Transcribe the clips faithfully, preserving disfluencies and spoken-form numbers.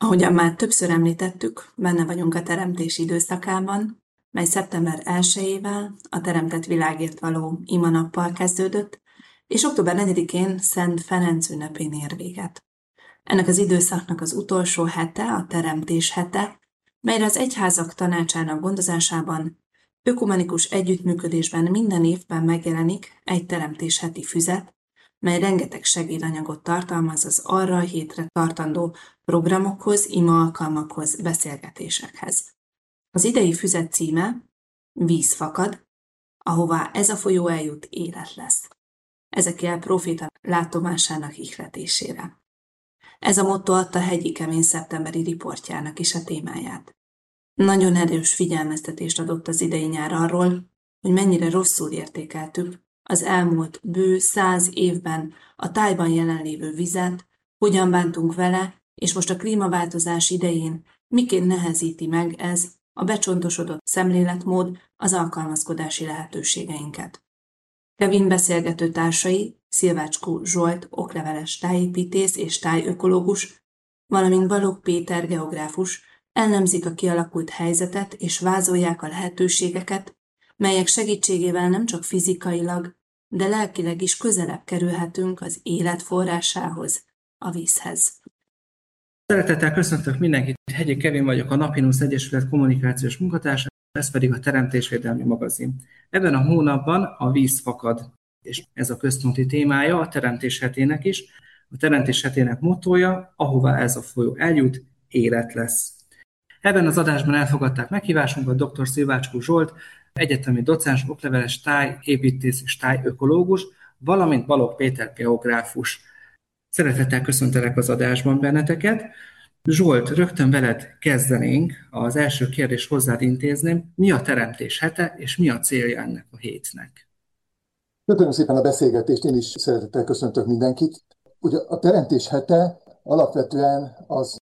Ahogyan már többször említettük, benne vagyunk a teremtés időszakában, mely szeptember elsejével, a teremtett világért való imanappal kezdődött, és október negyedikén Szent Ferenc ünnepén ér véget. Ennek az időszaknak az utolsó hete, a teremtés hete, melyre az egyházak tanácsának gondozásában ökumenikus együttműködésben minden évben megjelenik egy teremtés heti füzet, mely rengeteg segédanyagot tartalmaz az arra a hétre tartandó programokhoz, ima alkalmakhoz, beszélgetésekhez. Az idei füzet címe Víz fakad, ahová ez a folyó eljut, élet lesz. Ezekiel próféta látomásának ihletésére. Ez a motto adta Hegyi Kemény szeptemberi riportjának is a témáját. Nagyon erős figyelmeztetést adott az idei nyár arról, hogy mennyire rosszul értékeltük az elmúlt bő száz évben a tájban jelenlévő vizet, hogyan bántunk vele, és most a klímaváltozás idején miként nehezíti meg ez a becsontosodott szemléletmód az alkalmazkodási lehetőségeinket. Kevin beszélgető társai, Szilvácskó Zsolt okleveles tájépítész és tájökológus, valamint Balogh Péter geográfus elemzik a kialakult helyzetet és vázolják a lehetőségeket, melyek segítségével nem csak fizikailag, de lelkileg is közelebb kerülhetünk az élet forrásához, a vízhez. Szeretettel köszöntök mindenkit, Hegyi Kevin vagyok, a Napinus Egyesület kommunikációs munkatársa, ez pedig a Teremtésvédelmi magazin. Ebben a hónapban a víz fakad, és ez a központi témája a Teremtés hetének is. A Teremtés hetének mottója, ahová ez a folyó eljut, élet lesz. Ebben az adásban elfogadták meghívásunkat dr. Szilvácskó Zsolt, egyetemi docens, okleveles tájépítész és tájökológus, valamint Balogh Péter geográfus. Szeretettel köszöntelek az adásban benneteket. Zsolt, rögtön veled kezdenénk. Az első kérdést hozzád intézném. Mi a Teremtés hete, és mi a célja ennek a hétnek? Köszönöm szépen a beszélgetést, én is szeretettel köszöntök mindenkit. Ugye a Teremtés hete alapvetően az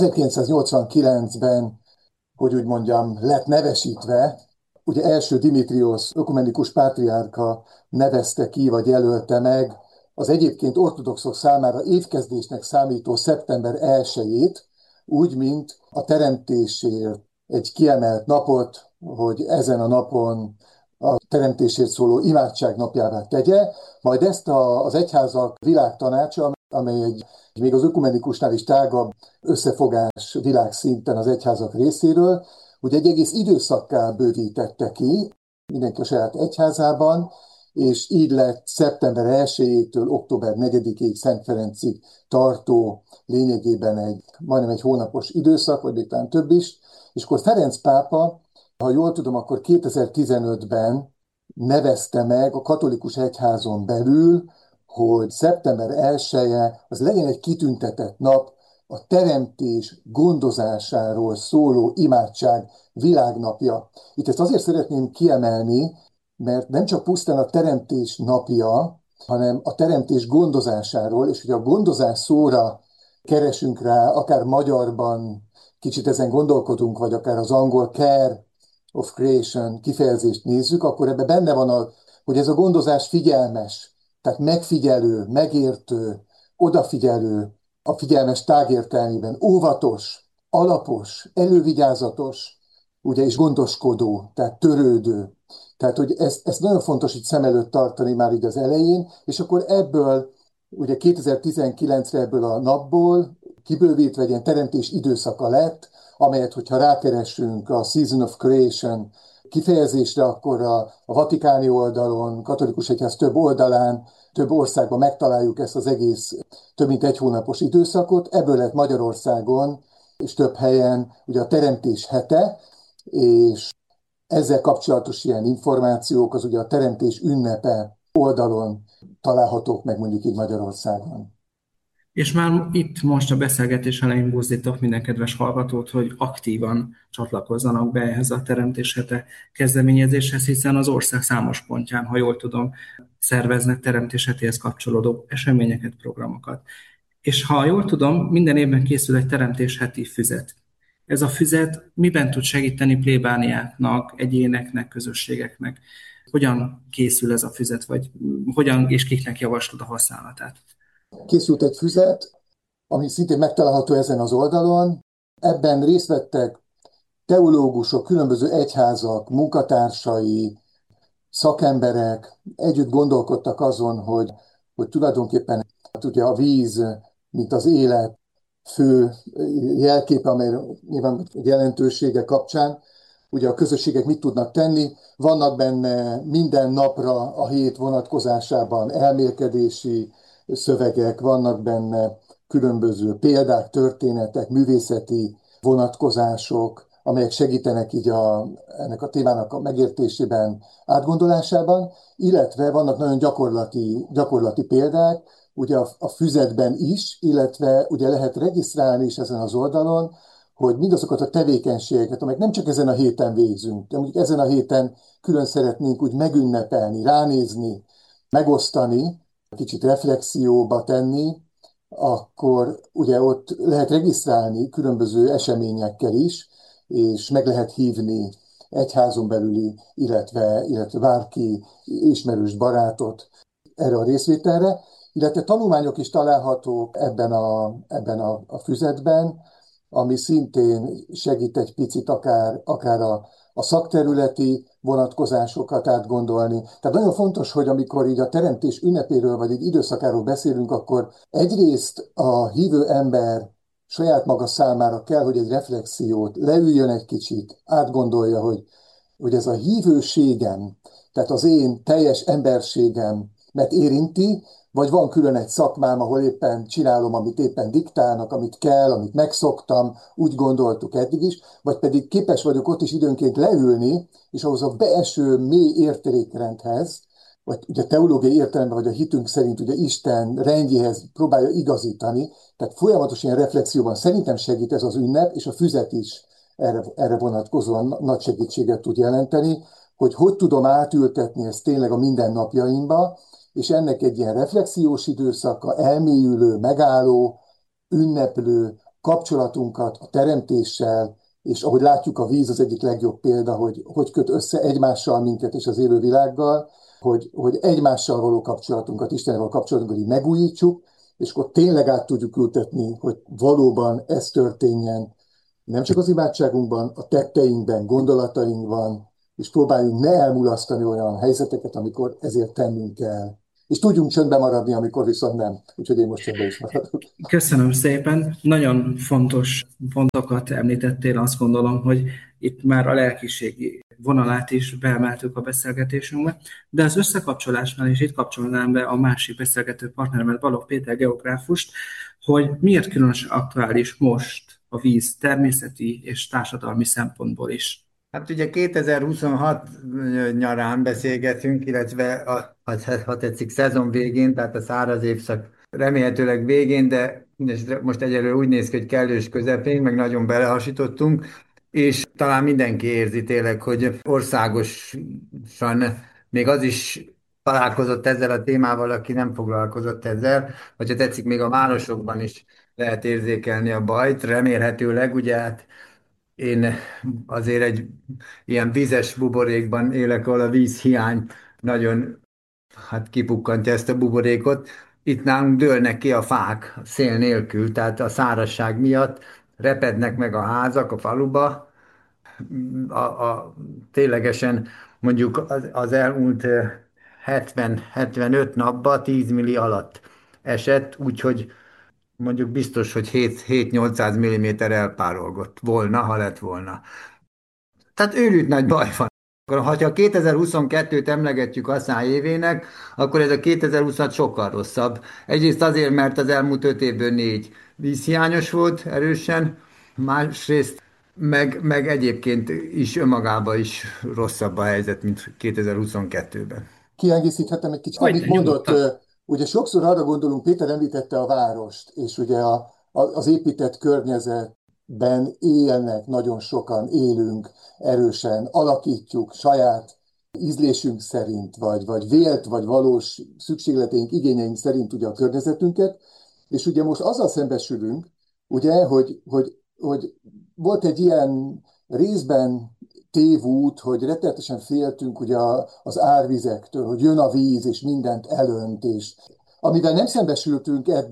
ezerkilencszáznyolcvankilencben, hogy úgy mondjam, lett nevesítve. Ugye első Dimitriosz ökumenikus pátriárka nevezte ki, vagy jelölte meg az egyébként ortodoxok számára évkezdésnek számító szeptember elsejét, úgy, mint a teremtésért egy kiemelt napot, hogy ezen a napon a teremtésért szóló imádság napjává tegye, majd ezt a, az egyházak világtanácsa, amely egy még az ökumenikusnál is tágabb összefogás világszinten az egyházak részéről, ugye egy egész időszakká bővítette ki, mindenki a saját egyházában, és így lett szeptember elsejétől október negyedikéig Szent Ferencig tartó lényegében egy majdnem egy hónapos időszak, vagy még talán több is, és akkor Ferenc pápa, ha jól tudom, akkor kétezer-tizenötben nevezte meg a katolikus egyházon belül, hogy szeptember elseje az legyen egy kitüntetett nap, a teremtés gondozásáról szóló imádság világnapja. Itt ezt azért szeretném kiemelni, mert nem csak pusztán a teremtés napja, hanem a teremtés gondozásáról, és hogy a gondozás szóra keresünk rá, akár magyarban kicsit ezen gondolkodunk, vagy akár az angol care of creation kifejezést nézzük, akkor ebben benne van, a, hogy ez a gondozás figyelmes, tehát megfigyelő, megértő, odafigyelő, a figyelmes tágértelmében óvatos, alapos, elővigyázatos, ugye, és gondoskodó, tehát törődő. Tehát, hogy ezt, ezt nagyon fontos itt szem előtt tartani már így az elején, és akkor ebből, ugye kétezer-tizenkilencre ebből a napból kibővítve egy ilyen teremtés időszaka lett, amelyet, hogyha rákeresünk a Season of Creation kifejezésre, akkor a, a vatikáni oldalon, katolikus egyház több oldalán, több országban megtaláljuk ezt az egész több mint egy hónapos időszakot. Ebből lett Magyarországon és több helyen ugye a Teremtés hete, és ezzel kapcsolatos ilyen információk az ugye a Teremtés ünnepe oldalon találhatók meg mondjuk így Magyarországon. És már itt most a beszélgetés elején buzdítok minden kedves hallgatót, hogy aktívan csatlakozzanak be ehhez a Teremtés hete kezdeményezéshez, hiszen az ország számos pontján, ha jól tudom, szerveznek Teremtés hetéhez kapcsolódó eseményeket, programokat. És ha jól tudom, minden évben készül egy Teremtés heti füzet. Ez a füzet miben tud segíteni plébániáknak, egyéneknek, közösségeknek? Hogyan készül ez a füzet, vagy hogyan és kiknek javaslod a használatát? Készült egy füzet, ami szintén megtalálható ezen az oldalon, Ebben részt vettek teológusok, különböző egyházak, munkatársai, szakemberek, együtt gondolkodtak azon, hogy, hogy tulajdonképpen hát ugye a víz, mint az élet fő jelképe, amely nyilván jelentősége kapcsán, ugye a közösségek mit tudnak tenni, vannak benne minden napra a hét vonatkozásában elmélkedési szövegek, vannak benne különböző példák, történetek, művészeti vonatkozások, amelyek segítenek így a, ennek a témának a megértésében, átgondolásában, illetve vannak nagyon gyakorlati, gyakorlati példák, ugye a, a füzetben is, illetve ugye lehet regisztrálni is ezen az oldalon, hogy mindazokat a tevékenységeket, amelyek nem csak ezen a héten végzünk, de mondjuk ezen a héten külön szeretnénk úgy megünnepelni, ránézni, megosztani, kicsit reflexióba tenni, akkor ugye ott lehet regisztrálni különböző eseményekkel is, és meg lehet hívni egyházon belüli, illetve, illetve bárki ismerős barátot erre a részvételre, illetve tanulmányok is találhatók ebben a, ebben a, a füzetben, ami szintén segít egy picit akár, akár a, a szakterületi vonatkozásokat átgondolni. Tehát nagyon fontos, hogy amikor így a teremtés ünnepéről vagy egy időszakáról beszélünk, akkor egyrészt a hívő ember saját maga számára kell, hogy egy reflexiót, leüljön egy kicsit, átgondolja, hogy, hogy ez a hívőségem, tehát az én teljes emberségem, mert érinti, vagy van külön egy szakmám, ahol éppen csinálom, amit éppen diktálnak, amit kell, amit megszoktam, úgy gondoltuk eddig is, vagy pedig képes vagyok ott is időnként leülni, és ahhoz a beeső mély értékrendhez, vagy ugye teológiai értelemben, vagy a hitünk szerint ugye Isten rendjéhez próbálja igazítani, tehát folyamatos ilyen reflexióban szerintem segít ez az ünnep, és a füzet is erre, erre vonatkozóan nagy segítséget tud jelenteni, hogy hogy tudom átültetni ezt tényleg a mindennapjaimba, és ennek egy ilyen reflexiós időszaka, elmélyülő, megálló, ünneplő kapcsolatunkat a teremtéssel, és ahogy látjuk, a víz az egyik legjobb példa, hogy hogy köt össze egymással minket és az élő világgal, hogy, hogy egymással való kapcsolatunkat, Istennel való kapcsolatunkat így megújítsuk, és akkor tényleg át tudjuk ültetni, hogy valóban ez történjen, nem csak az imádságunkban, a tetteinkben, gondolatainkban, és próbáljunk ne elmulasztani olyan helyzeteket, amikor ezért tennünk kell. És tudjunk csöndbe maradni, amikor viszont nem. Úgyhogy én most csöndbe is maradok. Köszönöm szépen. Nagyon fontos pontokat említettél, azt gondolom, hogy itt már a lelkiségi vonalát is beemeltük a beszélgetésünkbe, de az összekapcsolásnál is itt kapcsolnám be a másik beszélgető partneremet, Balogh Péter geográfust, hogy miért különösen aktuális most a víz természeti és társadalmi szempontból is. Hát ugye kétezer-huszonhat nyarán beszélgetünk, illetve a, ha tetszik, szezon végén, tehát a száraz évszak remélhetőleg végén, de most egyelőre úgy néz ki, hogy kellős közepén, meg nagyon belehasítottunk, és talán mindenki érzi tényleg, hogy országosan még az is találkozott ezzel a témával, aki nem foglalkozott ezzel, vagy ha tetszik, még a városokban is lehet érzékelni a bajt, remélhetőleg, ugye hát én azért egy ilyen vízes buborékban élek, ahol a vízhiány nagyon hát kipukkantja ezt a buborékot. Itt nálunk dőlnek ki a fák szél nélkül, tehát a szárazság miatt repednek meg a házak a faluba. A, a, ténylegesen mondjuk az, az elmúlt hetven-hetvenöt napban tíz milli alatt esett, úgyhogy mondjuk biztos, hogy hét-nyolcszáz milliméter elpárolgott volna, ha lett volna. Tehát őrült nagy baj van. Ha kétezer-huszonkettőt emlegetjük aztán évének, akkor ez a kétezer-huszonhat sokkal rosszabb. Egyrészt azért, mert az elmúlt öt évből négy vízhiányos volt erősen, másrészt meg, meg egyébként is önmagában is rosszabb a helyzet, mint kétezer-huszonkettőben. Kiegészíthetem egy kicsit, Hogy amit mondott. nyugodtan. Ugye sokszor arra gondolunk, Péter említette a várost, és ugye a, a, az épített környezetben élnek nagyon sokan, élünk erősen, alakítjuk saját ízlésünk szerint, vagy, vagy vélt, vagy valós szükségleteink, igényeink szerint ugye a környezetünket, és ugye most azzal szembesülünk, ugye, hogy, hogy, hogy volt egy ilyen részben tévút, hogy rettenetesen féltünk ugye az árvizektől, hogy jön a víz, és mindent elönt, és amivel nem szembesültünk eddig,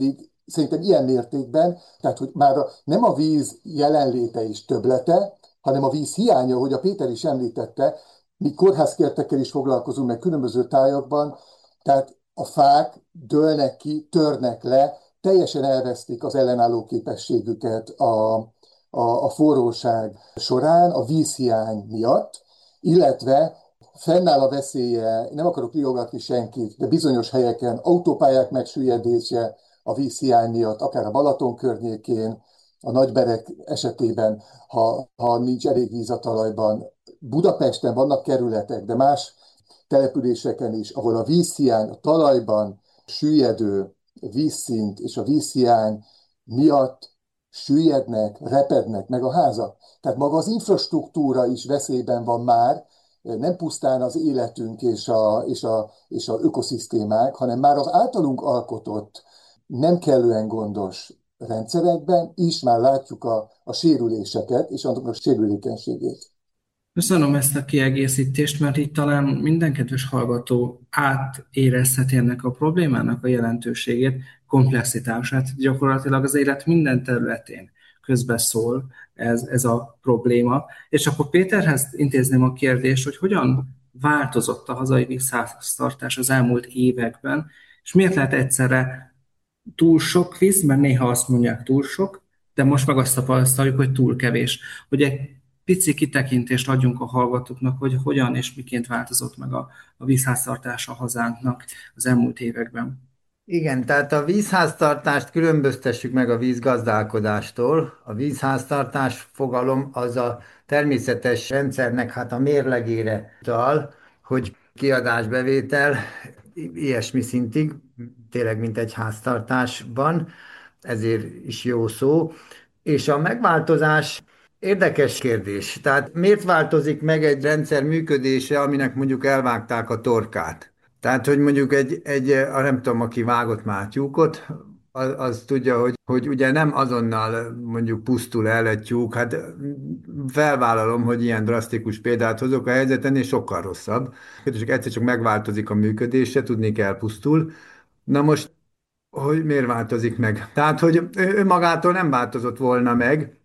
szerintem ilyen mértékben, tehát hogy már a, nem a víz jelenléte és többlete, hanem a víz hiánya, hogy a Péter is említette, mi kórházkertekkel is foglalkozunk, meg különböző tájakban, tehát a fák dőlnek ki, törnek le, teljesen elvesztik az ellenálló képességüket a, a, a forróság során, a vízhiány miatt, illetve fennáll a veszélye, nem akarok riogatni senkit, de bizonyos helyeken autópályák megsüllyedése a vízhiány miatt, akár a Balaton környékén, a Nagyberek esetében, ha, ha nincs elég víz a talajban. Budapesten vannak kerületek, de más településeken is, ahol a vízhiány, a talajban süllyedő vízszint és a vízhiány miatt süllyednek, repednek meg a házak. Tehát maga az infrastruktúra is veszélyben van már, nem pusztán az életünk és a, és a, és a ökoszisztémák, hanem már az általunk alkotott, nem kellően gondos rendszerekben is már látjuk a, a sérüléseket és annak a sérülékenységét. Köszönöm ezt a kiegészítést, mert így talán minden kedves hallgató átérezheti ennek a problémának a jelentőségét, komplexitását. Gyakorlatilag az élet minden területén közbeszól ez, ez a probléma. És akkor Péterhez intézném a kérdést, hogy hogyan változott a hazai vízháztartás az elmúlt években, és miért lehet egyszerre túl sok víz, mert néha azt mondják túl sok, de most meg azt tapasztaljuk, hogy túl kevés. Hogy egy pici kitekintést adjunk a hallgatóknak, hogy hogyan és miként változott meg a, a vízháztartás a hazánknak az elmúlt években. Igen, tehát a vízháztartást különböztessük meg a vízgazdálkodástól. A vízháztartás fogalom az a természetes rendszernek hát a mérlegére utal, hogy kiadás-bevétel ilyesmi szintig, tényleg mint egy háztartásban, ezért is jó szó. És a megváltozás érdekes kérdés. Tehát miért változik meg egy rendszer működése, aminek mondjuk elvágták a torkát? Tehát, hogy mondjuk egy, egy a nem tudom, aki vágott már tyúkot, az, az tudja, hogy, hogy ugye nem azonnal mondjuk pusztul el egy tyúk, hát felvállalom, hogy ilyen drasztikus példát hozok a helyzeten, és sokkal rosszabb. És egyszer csak megváltozik a működése, tudni kell pusztul. Na most, hogy miért változik meg? Tehát, hogy önmagától nem változott volna meg,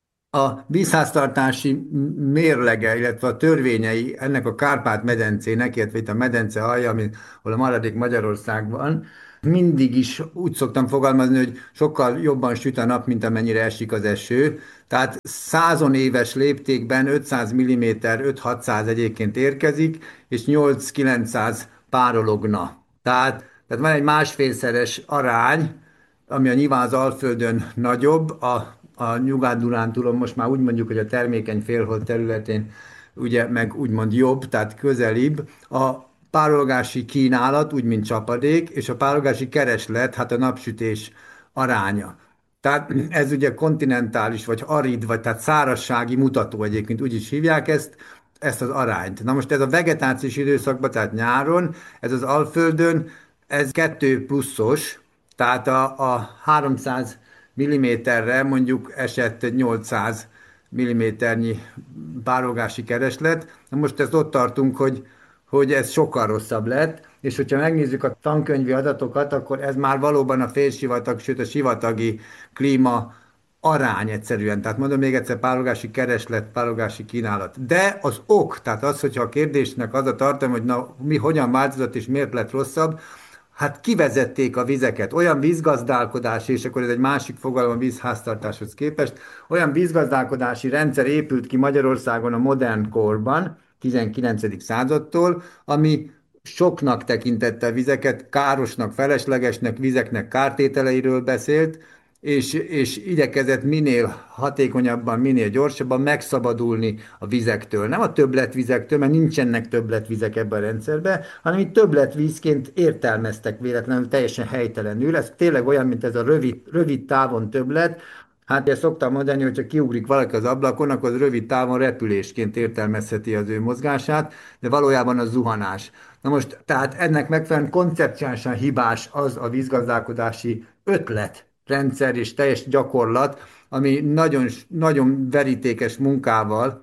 a vízháztartási mérlege, illetve a törvényei ennek a Kárpát-medencének, illetve itt a medence alja, ahol a maradék Magyarország van, mindig is úgy szoktam fogalmazni, hogy sokkal jobban süt a nap, mint amennyire esik az eső. Tehát százon éves léptékben ötszáz milliméter, öt-hatszáz egyébként érkezik, és nyolc-kilencszáz párologna. Tehát, tehát van egy másfélszeres arány, ami a nyilván az Alföldön nagyobb, a, a Nyugat-Dunántúlon most már úgy mondjuk, hogy a termékeny félhold területén ugye meg úgymond jobb, tehát közelibb. A párolgási kínálat, úgy mint csapadék, és a párolgási kereslet, hát a napsütés aránya. Tehát ez ugye kontinentális, vagy arid, vagy tehát szárazsági mutató egyébként, úgy is hívják ezt, ezt az arányt. Na most ez a vegetációs időszakban, tehát nyáron, ez az Alföldön, ez kettő pluszos, tehát a, a háromszáz milliméterre mondjuk esett nyolcszáz milliméternyi párogási kereslet. Na most ezt ott tartunk, hogy, hogy ez sokkal rosszabb lett, és hogyha megnézzük a tankönyvi adatokat, akkor ez már valóban a félsivatag, sőt a sivatagi klíma arány egyszerűen. Tehát mondom még egyszer, párogási kereslet, párogási kínálat. De az ok, tehát az, hogyha a kérdésnek az a tartalom, hogy na, mi hogyan változott és miért lett rosszabb, hát kivezették a vizeket. Olyan vízgazdálkodás, és akkor ez egy másik fogalom a vízháztartáshoz képest, olyan vízgazdálkodási rendszer épült ki Magyarországon a modern korban, tizenkilencedik századtól, ami soknak tekintette a vizeket, károsnak, feleslegesnek, vizeknek kártételeiről beszélt, és, és igyekezett minél hatékonyabban, minél gyorsabban megszabadulni a vizektől. Nem a többletvizektől, mert nincsenek többletvizek ebben a rendszerben, hanem itt többletvízként értelmeztek véletlenül, teljesen helytelenül. Ez tényleg olyan, mint ez a rövid, rövid távon többlet. Hát ezt szoktam mondani, hogy ha kiugrik valaki az ablakon, akkor az rövid távon repülésként értelmezheti az ő mozgását, de valójában az zuhanás. Na most, tehát ennek megfelelően koncepciálisan hibás az a vízgazdálkodási ötlet, rendszer és teljes gyakorlat, ami nagyon, nagyon verítékes munkával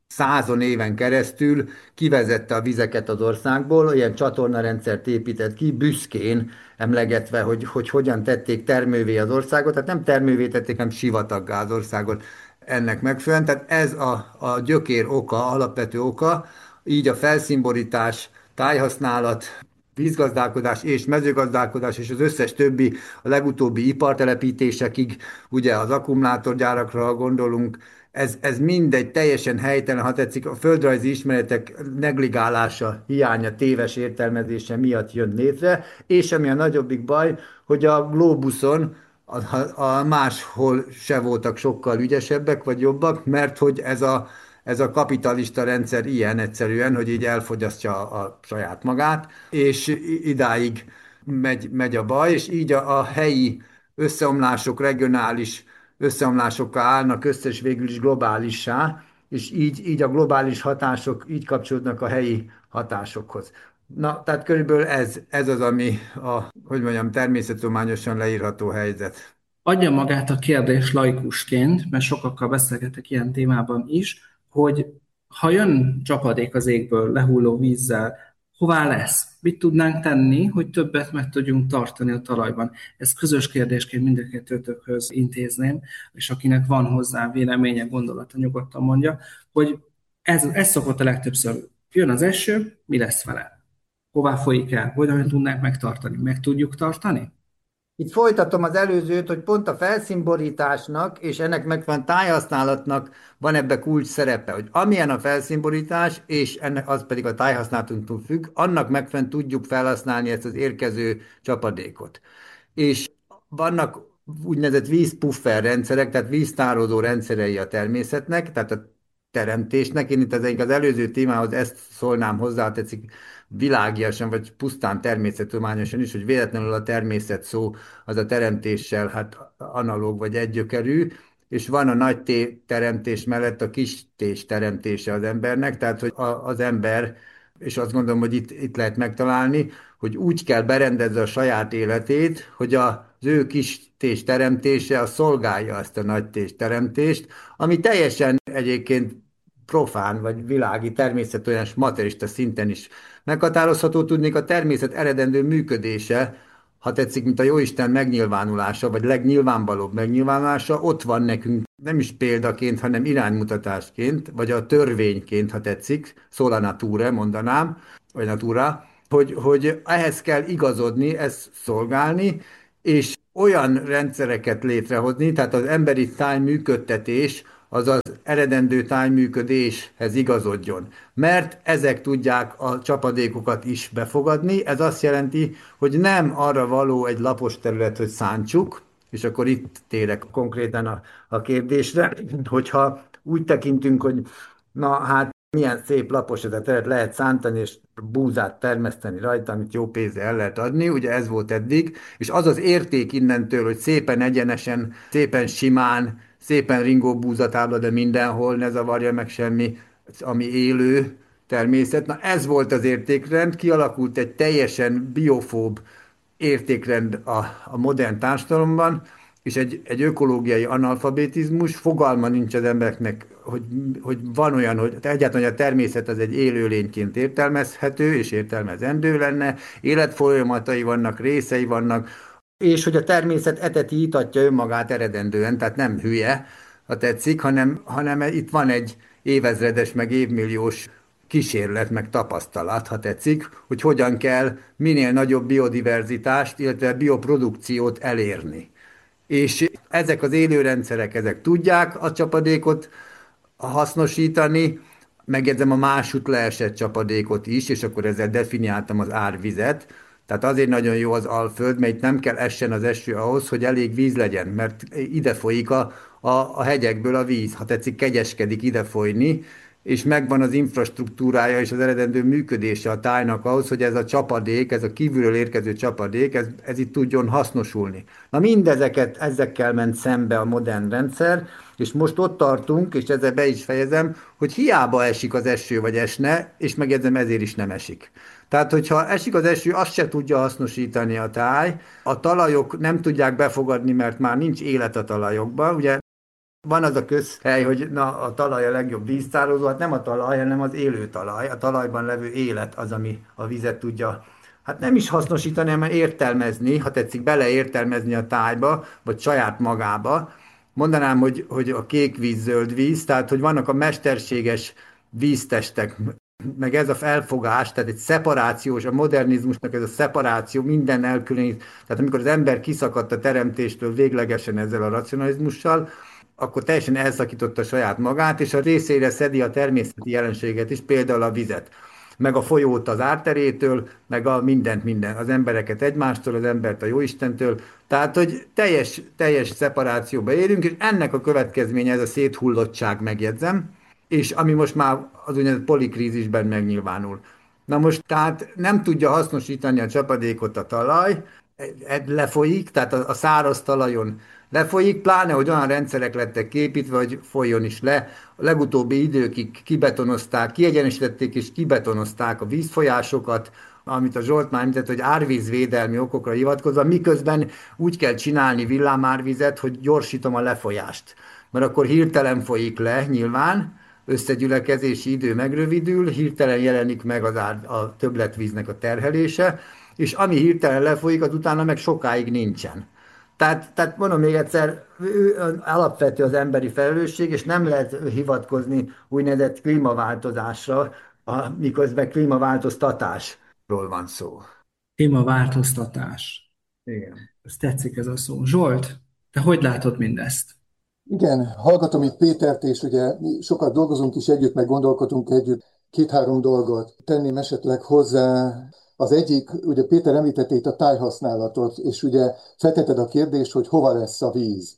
százon éven keresztül kivezette a vizeket az országból, ilyen csatornarendszert épített ki, büszkén emlegetve, hogy, hogy hogyan tették termővé az országot, tehát nem termővé tették, hanem sivataggá az országot ennek megfelelően. Tehát ez a, a gyökér oka, alapvető oka, így a felszínborítás, tájhasználat, vízgazdálkodás és mezőgazdálkodás és az összes többi, a legutóbbi ipartelepítésekig, ugye az akkumulátorgyárakra gondolunk, ez, ez mindegy teljesen helytelen, ha tetszik, a földrajzi ismeretek negligálása, hiánya, téves értelmezése miatt jön létre, és ami a nagyobbik baj, hogy a Globuson a, a máshol se voltak sokkal ügyesebbek vagy jobbak, mert hogy ez a, ez a kapitalista rendszer ilyen egyszerűen, hogy így elfogyasztja a saját magát, és idáig megy, megy a baj, és így a, a helyi összeomlások, regionális összeomlásokkal állnak össze, és végül is globálissá, és így, így a globális hatások így kapcsolódnak a helyi hatásokhoz. Na, tehát körülbelül ez, ez az, ami a, hogy mondjam, természettudományosan leírható helyzet. Adja magát a kérdés laikusként, mert sokakkal beszélgetek ilyen témában is, hogy ha jön csapadék az égből, lehulló vízzel, hová lesz? Mit tudnánk tenni, hogy többet meg tudjunk tartani a talajban? Ez közös kérdésként mind a kettőtökhöz intézném, és akinek van hozzá véleménye, gondolata, nyugodtan mondja, hogy ez, ez szokott a legtöbbször. Jön az eső, mi lesz vele? Hová folyik el? Hogyan tudnánk megtartani? Meg tudjuk tartani? Itt folytatom az előzőt, hogy pont a felszínborításnak és ennek megfelelően tájhasználatnak van ebbe kulcs szerepe, hogy amilyen a felszínborítás, és ennek az pedig a tájhasználatunktól függ, annak megfelelően tudjuk felhasználni ezt az érkező csapadékot. És vannak úgynevezett vízpuffer rendszerek, tehát víztározó rendszerei a természetnek, tehát a teremtésnek. Én itt az, az előző témához ezt szólnám hozzá, tetszik világiasan, vagy pusztán természettudományosan is, hogy véletlenül a természet szó az a teremtéssel hát analóg vagy egygyökerű, és van a nagy té teremtés mellett a kis tés teremtése az embernek, tehát hogy a, az ember, és azt gondolom, hogy itt, itt lehet megtalálni, hogy úgy kell berendezze a saját életét, hogy az ő kis tés teremtése a szolgálja ezt a nagy tés teremtést, ami teljesen egyébként profán vagy világi természettudományos materialista szinten is meghatározható. Tudnék, a természet eredendő működése, ha tetszik, mint a Jóisten megnyilvánulása, vagy legnyilvánvalóbb megnyilvánulása, ott van nekünk nem is példaként, hanem iránymutatásként, vagy a törvényként, ha tetszik, sola natura, mondanám, vagy natura, hogy, hogy ehhez kell igazodni, ezt szolgálni, és olyan rendszereket létrehozni, tehát az emberi tájműködtetés az az eredendő tájműködéshez igazodjon. Mert ezek tudják a csapadékokat is befogadni, ez azt jelenti, hogy nem arra való egy lapos terület, hogy szántsuk, és akkor itt térek konkrétan a, a kérdésre, hogyha úgy tekintünk, hogy na hát milyen szép lapos ez a terület, lehet szántani, és búzát termeszteni rajta, amit jó pénzre el lehet adni, ugye ez volt eddig, és az az érték innentől, hogy szépen egyenesen, szépen simán, szépen ringó búzatábla, de mindenhol ne zavarja meg semmi, ami élő természet. Na ez volt az értékrend, kialakult egy teljesen biofób értékrend a, a modern társadalomban, és egy, egy ökológiai analfabetizmus, fogalma nincs az embereknek, hogy, hogy van olyan, hogy egyáltalán hogy a természet az egy élőlényként értelmezhető és értelmezendő lenne, életfolyamatai vannak, részei vannak, és hogy a természet eteti, itatja önmagát eredendően, tehát nem hülye, ha tetszik, hanem, hanem itt van egy évezredes, meg évmilliós kísérlet, meg tapasztalat, ha tetszik, hogy hogyan kell minél nagyobb biodiverzitást, illetve bioprodukciót elérni. És ezek az élőrendszerek, ezek tudják a csapadékot hasznosítani, megjegyzem a másút leesett csapadékot is, és akkor ezzel definiáltam az árvizet. Tehát azért nagyon jó az Alföld, mert itt nem kell essen az eső ahhoz, hogy elég víz legyen, mert ide folyik a, a, a hegyekből a víz, ha tetszik, kegyeskedik ide folyni, és megvan az infrastruktúrája és az eredendő működése a tájnak ahhoz, hogy ez a csapadék, ez a kívülről érkező csapadék, ez, ez itt tudjon hasznosulni. Na mindezeket, ezekkel ment szembe a modern rendszer, és most ott tartunk, és ezzel be is fejezem, hogy hiába esik az eső, vagy esne, és megjegyzem, ezért is nem esik. Tehát, hogyha esik az eső, azt se tudja hasznosítani a táj, a talajok nem tudják befogadni, mert már nincs élet a talajokban, ugye Van az a közhely, hogy na, a talaj a legjobb víztározó, hát nem a talaj, hanem az élő talaj. A talajban levő élet az, ami a vizet tudja, hát nem is hasznosítani, hanem értelmezni, ha tetszik, beleértelmezni a tájba, vagy saját magába. Mondanám, hogy, hogy a kék víz, zöld víz, tehát hogy vannak a mesterséges víztestek, meg ez a felfogás, tehát egy szeparációs, a modernizmusnak ez a szeparáció, minden elkülönít, tehát amikor az ember kiszakadt a teremtéstől véglegesen ezzel a racionalizmussal, akkor teljesen elszakította saját magát, és a részére szedi a természeti jelenséget is, például a vizet, meg a folyót az árterétől, meg a mindent, minden, az embereket egymástól, az embert a jóistentől, tehát, hogy teljes, teljes szeparációba élünk, és ennek a következménye ez a széthullottság, megjegyzem, és ami most már az úgynevezett polikrízisben megnyilvánul. Na most tehát nem tudja hasznosítani a csapadékot a talaj, lefolyik, tehát a, a száraz talajon lefolyik, pláne, hogy olyan rendszerek lettek képítve, hogy folyjon is le. A legutóbbi időkig kibetonozták, kiegyenesítették és kibetonozták a vízfolyásokat, amit a Zsolt már említett, hogy árvízvédelmi okokra hivatkozva, miközben úgy kell csinálni villámárvizet, hogy gyorsítom a lefolyást. Mert akkor hirtelen folyik le, nyilván, összegyülekezési idő megrövidül, hirtelen jelenik meg az ár, a többletvíznek a terhelése, és ami hirtelen lefolyik, az utána meg sokáig nincsen. Tehát, tehát mondom még egyszer, alapvető az emberi felelősség, és nem lehet hivatkozni úgynevezett klímaváltozásra, a, miközben klímaváltoztatásról van szó. Klímaváltoztatás. Igen. Ez tetszik, ez a szó. Zsolt, te hogy látod mindezt? Igen, hallgatom itt Pétert, és ugye mi sokat dolgozunk is együtt, meg gondolkodunk együtt. Két-három dolgot tenném esetleg hozzá. Az egyik, ugye Péter említette itt a tájhasználatot, és ugye feltetted a kérdést, hogy hova lesz a víz.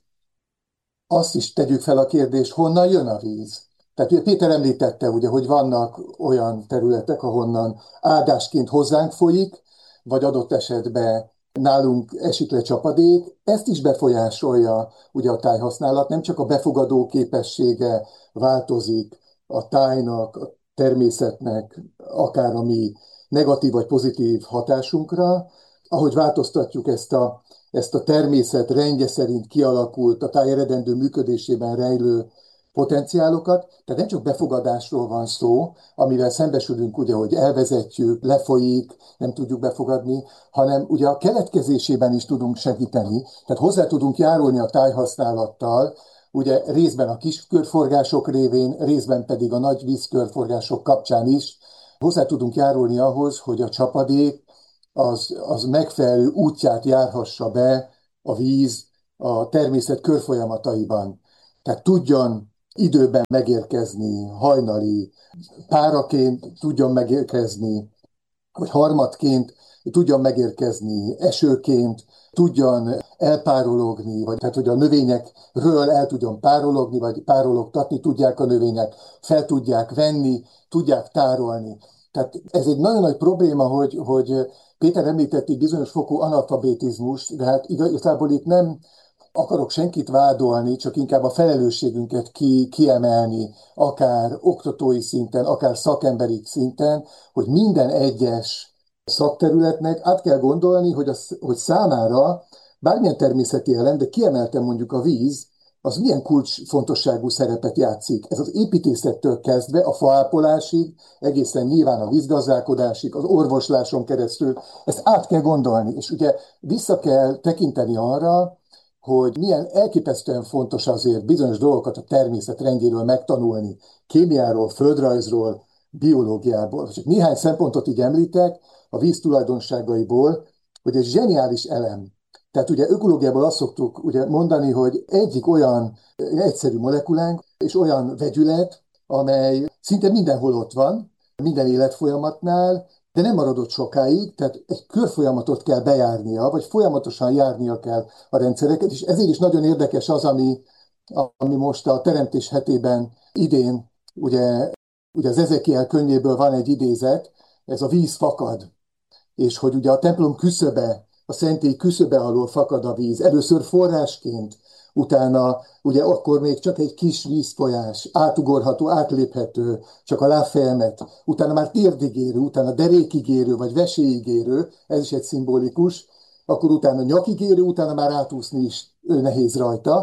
Azt is tegyük fel a kérdést, honnan jön a víz. Tehát ugye Péter említette, ugye, hogy vannak olyan területek, ahonnan áldásként hozzánk folyik, vagy adott esetben nálunk esik le csapadék, ezt is befolyásolja ugye a tájhasználat, nem csak a befogadó képessége változik a tájnak, a természetnek, akár a mi negatív vagy pozitív hatásunkra, ahogy változtatjuk ezt a, ezt a természet rendje szerint kialakult, a táj eredendő működésében rejlő potenciálokat, tehát nem csak befogadásról van szó, amivel szembesülünk, ugye, hogy elvezetjük, lefolyik, nem tudjuk befogadni, hanem ugye a keletkezésében is tudunk segíteni, tehát hozzá tudunk járulni a tájhasználattal, ugye részben a kis körforgások révén, részben pedig a nagy vízkörforgások kapcsán is hozzá tudunk járulni ahhoz, hogy a csapadék az, az megfelelő útját járhassa be a víz a természet körfolyamataiban. Tehát tudjon időben megérkezni, hajnali páraként tudjon megérkezni, vagy harmadként tudjon megérkezni, esőként tudjon elpárologni, vagy tehát, hogy a növényekről el tudjon párologni, vagy párologtatni tudják a növények, fel tudják venni, tudják tárolni. Tehát ez egy nagyon nagy probléma, hogy, hogy Péter említett egy bizonyos fokú analfabetizmust, de hát igazából itt nem akarok senkit vádolni, csak inkább a felelősségünket ki, kiemelni, akár oktatói szinten, akár szakemberi szinten, hogy minden egyes szakterületnek át kell gondolni, hogy, az, hogy számára bármilyen természeti elem, de kiemeltem mondjuk a víz, az milyen kulcsfontosságú szerepet játszik. Ez az építészettől kezdve a faápolásig, egészen nyilván a vízgazdálkodásig, az orvosláson keresztül, ezt át kell gondolni, és ugye vissza kell tekinteni arra, hogy milyen elképesztően fontos azért bizonyos dolgokat a természet rendjéről megtanulni, kémiáról, földrajzról, biológiából. Csak néhány szempontot így említek a víz tulajdonságaiból, hogy egy zseniális elem. Tehát ugye ökológiából azt szoktuk ugye mondani, hogy egyik olyan egyszerű molekulánk és olyan vegyület, amely szinte mindenhol ott van, minden életfolyamatnál, de nem maradott sokáig, tehát egy körfolyamatot kell bejárnia, vagy folyamatosan járnia kell a rendszereket, és ezért is nagyon érdekes az, ami, ami most a Teremtés hetében idén, ugye, ugye az Ezekiel könyvéből van egy idézet, ez a víz fakad, és hogy ugye a templom küszöbe, a szentély küszöbe alól fakad a víz, először forrásként, utána ugye akkor még csak egy kis vízfolyás, átugorható, átléphető, csak a lábfejemet, utána már térdigérő, utána derékigérő, vagy veséigérő, ez is egy szimbolikus, akkor utána nyakigérő, utána már átúszni is nehéz rajta,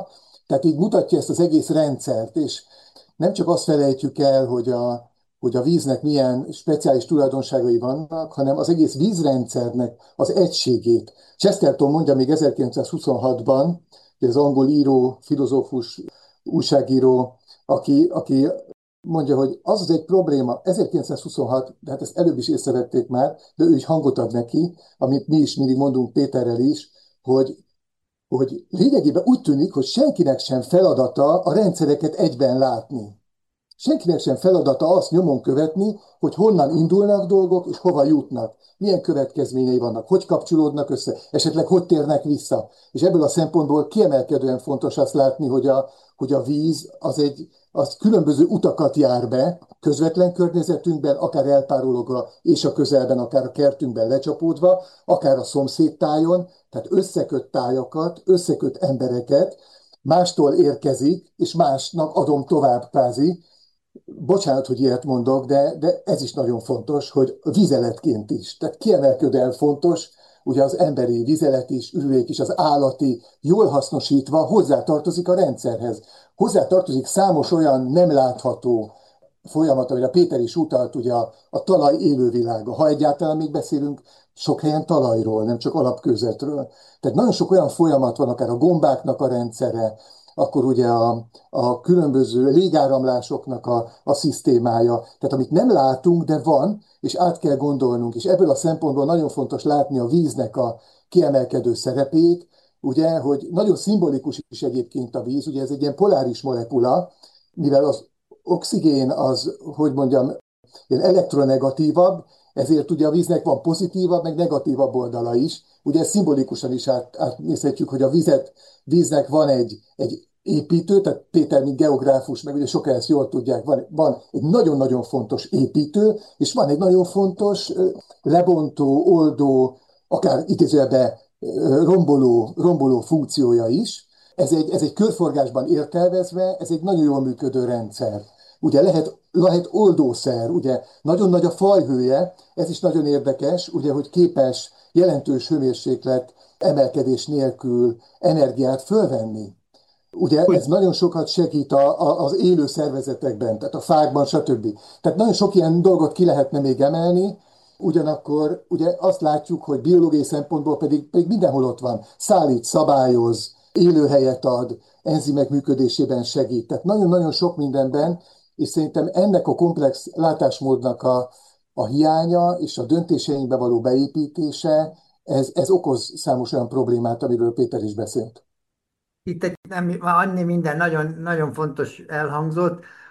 Tehát így mutatja ezt az egész rendszert, és nem csak azt felejtjük el, hogy a, hogy a víznek milyen speciális tulajdonságai vannak, hanem az egész vízrendszernek az egységét. Chesterton mondja még ezerkilencszázhuszonhatban, az angol író, filozófus, újságíró, aki, aki mondja, hogy az az egy probléma, ezerkilencszázhuszonhat, de hát ezt előbb is észrevették már, de ő is hangot ad neki, amit mi is mindig mondunk Péterrel is, hogy hogy lényegében úgy tűnik, hogy senkinek sem feladata a rendszereket egyben látni. Senkinek sem feladata azt nyomon követni, hogy honnan indulnak dolgok, és hova jutnak. Milyen következményei vannak, hogy kapcsolódnak össze, esetleg hogy térnek vissza. És ebből a szempontból kiemelkedően fontos azt látni, hogy a, hogy a víz az egy az különböző utakat jár be, közvetlen környezetünkben, akár elpárologva, és a közelben, akár a kertünkben lecsapódva, akár a szomszédtájon, tehát összeköt tájakat, összeköt embereket, mástól érkezik, és másnak adom tovább kvázi. Bocsánat, hogy ilyet mondok, de, de ez is nagyon fontos, hogy vizeletként is. Tehát kiemelkedően fontos, ugye az emberi vizelet is, ürülék is, az állati, jól hasznosítva hozzátartozik a rendszerhez. Hozzátartozik számos olyan nem látható folyamat, amire Péter is utalt, ugye a, a talaj élővilága. Ha egyáltalán még beszélünk sok helyen talajról, nem csak alapkőzetről. Tehát nagyon sok olyan folyamat van, akár a gombáknak a rendszere, akkor ugye a, a különböző légáramlásoknak a, a szisztémája, tehát amit nem látunk, de van, és át kell gondolnunk, és ebből a szempontból nagyon fontos látni a víznek a kiemelkedő szerepét, ugye, hogy nagyon szimbolikus is egyébként a víz, ugye ez egy ilyen poláris molekula, mivel az oxigén az, hogy mondjam, ilyen elektronegatívabb, ezért ugye a víznek van pozitívabb, meg negatívabb oldala is. Ugye ezt szimbolikusan is át, átnézhetjük, hogy a vizet, víznek van egy, egy építő, tehát Péter, mint geográfus, meg ugye sokan ezt jól tudják, van, van egy nagyon-nagyon fontos építő, és van egy nagyon fontos lebontó, oldó, akár idézőjelben romboló, romboló funkciója is. Ez egy, ez egy körforgásban értelmezve, ez egy nagyon jól működő rendszer. Ugye lehet, lehet oldószer, ugye nagyon nagy a fajhője, ez is nagyon érdekes, ugye, hogy képes jelentős hőmérséklet emelkedés nélkül energiát fölvenni. Ugye ez nagyon sokat segít a, a, az élő szervezetekben, tehát a fákban, stb. Tehát nagyon sok ilyen dolgot ki lehetne még emelni, ugyanakkor ugye azt látjuk, hogy biológiai szempontból pedig, pedig mindenhol ott van. Szállít, szabályoz, élőhelyet ad, enzimek működésében segít. Tehát nagyon-nagyon sok mindenben, és szerintem ennek a komplex látásmódnak a, a hiánya és a döntéseinkbe való beépítése, ez, ez okoz számos olyan problémát, amiről Péter is beszélt. Itt egy, nem, annyi minden nagyon, nagyon fontos elhangzott.